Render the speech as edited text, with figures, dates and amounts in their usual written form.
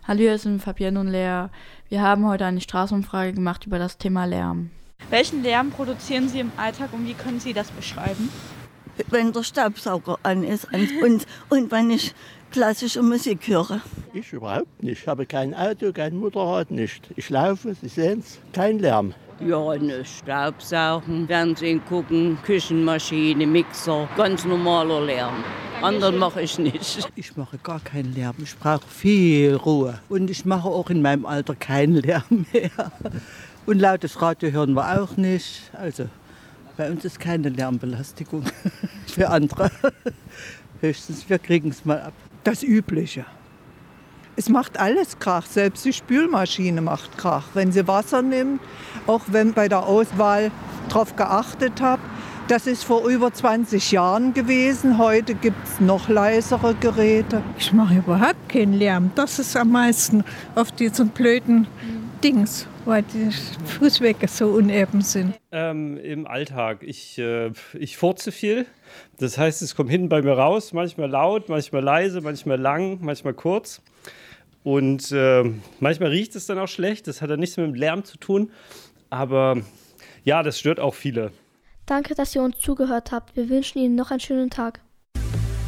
Hallo, hier sind Fabienne und Lea. Wir haben heute eine Straßenumfrage gemacht über das Thema Lärm. Welchen Lärm produzieren Sie im Alltag und wie können Sie das beschreiben? Wenn der Staubsauger an ist und wenn ich klassische Musik höre. Ich überhaupt nicht. Ich habe kein Auto, kein Motorrad, nicht. Ich laufe, Sie sehen es, kein Lärm. Ja, ne, Staubsaugen, Fernsehen gucken, Küchenmaschine, Mixer, ganz normaler Lärm. Anderen mache ich nicht. Ich mache gar keinen Lärm, ich brauche viel Ruhe. Und ich mache auch in meinem Alter keinen Lärm mehr. Und lautes Radio hören wir auch nicht. Also bei uns ist keine Lärmbelastung für andere. Höchstens, wir kriegen es mal ab. Das Übliche. Es macht alles Krach, selbst die Spülmaschine macht Krach. Wenn sie Wasser nimmt, auch wenn bei der Auswahl darauf geachtet habe, das ist vor über 20 Jahren gewesen. Heute gibt es noch leisere Geräte. Ich mache überhaupt keinen Lärm. Das ist am meisten auf diesen blöden Dings, weil die Fußwege so uneben sind. Im Alltag. Ich furze viel. Das heißt, es kommt hinten bei mir raus, manchmal laut, manchmal leise, manchmal lang, manchmal kurz. Und manchmal riecht es dann auch schlecht. Das hat dann nichts mit dem Lärm zu tun. Aber ja, das stört auch viele. Danke, dass ihr uns zugehört habt. Wir wünschen Ihnen noch einen schönen Tag.